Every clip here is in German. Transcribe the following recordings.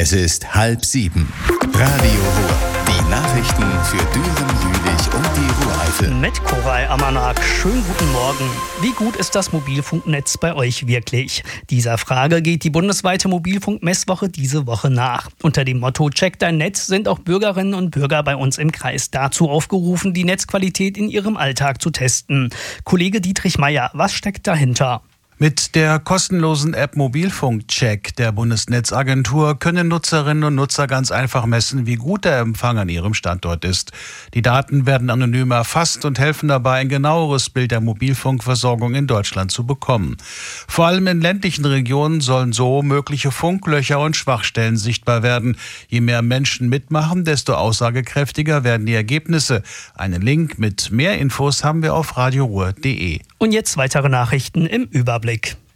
Es ist 6:30. Radio Ruhr. Die Nachrichten für Düren, Jülich und die Ruhr-Eifel. Mit Koray Amanak. Schönen guten Morgen. Wie gut ist das Mobilfunknetz bei euch wirklich? Dieser Frage geht die bundesweite Mobilfunkmesswoche diese Woche nach. Unter dem Motto Check dein Netz sind auch Bürgerinnen und Bürger bei uns im Kreis dazu aufgerufen, die Netzqualität in ihrem Alltag zu testen. Kollege Dietrich Meyer, was steckt dahinter? Mit der kostenlosen App Mobilfunkcheck der Bundesnetzagentur können Nutzerinnen und Nutzer ganz einfach messen, wie gut der Empfang an ihrem Standort ist. Die Daten werden anonym erfasst und helfen dabei, ein genaueres Bild der Mobilfunkversorgung in Deutschland zu bekommen. Vor allem in ländlichen Regionen sollen so mögliche Funklöcher und Schwachstellen sichtbar werden. Je mehr Menschen mitmachen, desto aussagekräftiger werden die Ergebnisse. Einen Link mit mehr Infos haben wir auf radioruhr.de. Und jetzt weitere Nachrichten im Überblick.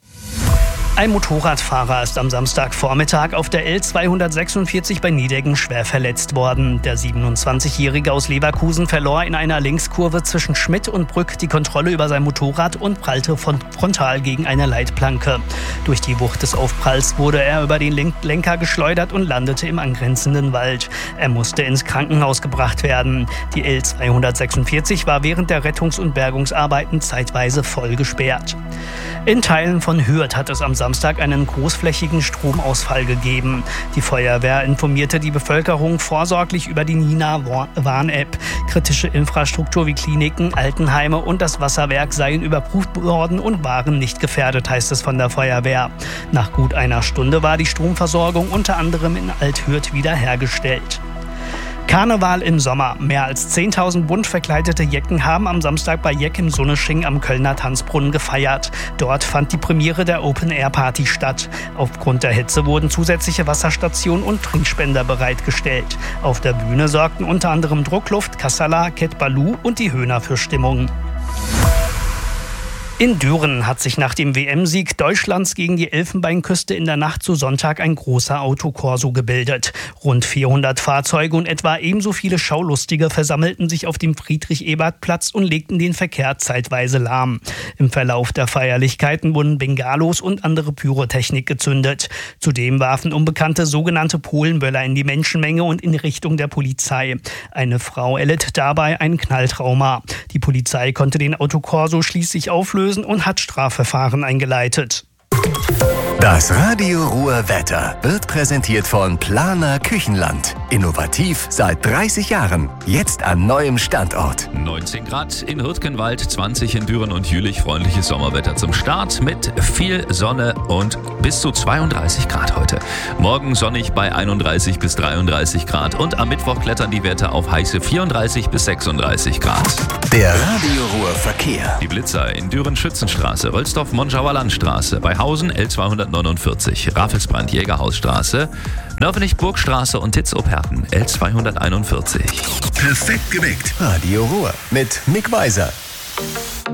Ein Motorradfahrer ist am Samstagvormittag auf der L246 bei Nideggen schwer verletzt worden. Der 27-Jährige aus Leverkusen verlor in einer Linkskurve zwischen Schmidt und Brück die Kontrolle über sein Motorrad und prallte frontal gegen eine Leitplanke. Durch die Wucht des Aufpralls wurde er über den Lenker geschleudert und landete im angrenzenden Wald. Er musste ins Krankenhaus gebracht werden. Die L246 war während der Rettungs- und Bergungsarbeiten zeitweise voll gesperrt. In Teilen von Hürth hat es am Samstag einen großflächigen Stromausfall gegeben. Die Feuerwehr informierte die Bevölkerung vorsorglich über die Nina-Warn-App. Kritische Infrastruktur wie Kliniken, Altenheime und das Wasserwerk seien überprüft worden und waren nicht gefährdet, heißt es von der Feuerwehr. Nach gut einer Stunde war die Stromversorgung unter anderem in Alt-Hürth wiederhergestellt. Karneval im Sommer. Mehr als 10.000 bunt verkleidete Jecken haben am Samstag bei Jeck im Sunnesching am Kölner Tanzbrunnen gefeiert. Dort fand die Premiere der Open-Air-Party statt. Aufgrund der Hitze wurden zusätzliche Wasserstationen und Trinkspender bereitgestellt. Auf der Bühne sorgten unter anderem Druckluft, Kassala, Ket Baloo und die Höhner für Stimmung. In Düren hat sich nach dem WM-Sieg Deutschlands gegen die Elfenbeinküste in der Nacht zu Sonntag ein großer Autokorso gebildet. Rund 400 Fahrzeuge und etwa ebenso viele Schaulustige versammelten sich auf dem Friedrich-Ebert-Platz und legten den Verkehr zeitweise lahm. Im Verlauf der Feierlichkeiten wurden Bengalos und andere Pyrotechnik gezündet. Zudem warfen Unbekannte sogenannte Polenböller in die Menschenmenge und in Richtung der Polizei. Eine Frau erlitt dabei ein Knalltrauma. Die Polizei konnte den Autokorso schließlich auflösen und hat Strafverfahren eingeleitet. Das Radio Ruhr Wetter wird präsentiert von Planer Küchenland. Innovativ seit 30 Jahren. Jetzt an neuem Standort. 19 Grad in Hürtgenwald, 20 in Düren und Jülich. Freundliches Sommerwetter zum Start mit viel Sonne und bis zu 32 Grad heute. Morgen sonnig bei 31 bis 33 Grad und am Mittwoch klettern die Werte auf heiße 34 bis 36 Grad. Der Radio Ruhr Verkehr. Die Blitzer in Düren Schützenstraße, Rölsdorf-Monschauer Landstraße, bei Hausen L249, Raffelsbrand-Jägerhausstraße, Nörvenich-Burgstraße und Titz-Operten L241. Perfekt geweckt. Radio Ruhr mit Mick Weiser.